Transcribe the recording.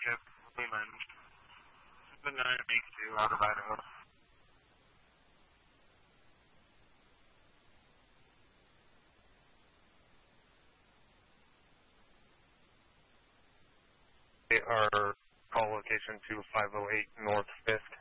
Chip Lehman, 7982 out of Idaho. Our call location to 508 North 5th.